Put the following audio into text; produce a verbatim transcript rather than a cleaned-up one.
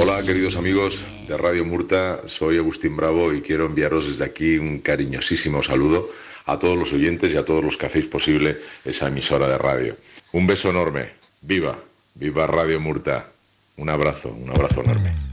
Hola queridos amigos de Radio Murta, soy Agustín Bravo y quiero enviaros desde aquí un cariñosísimo saludo a todos los oyentes y a todos los que hacéis posible esa emisora de radio. Un beso enorme, viva, viva Radio Murta, un abrazo, un abrazo enorme.